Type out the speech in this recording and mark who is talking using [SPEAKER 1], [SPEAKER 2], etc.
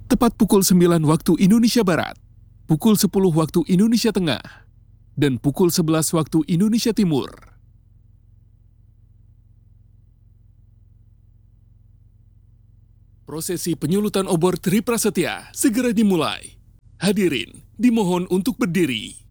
[SPEAKER 1] tepat pukul 9 waktu Indonesia Barat, pukul 10 waktu Indonesia Tengah, dan pukul 11 waktu Indonesia Timur. Prosesi penyulutan obor Tri Prasetya segera dimulai. Hadirin dimohon untuk berdiri.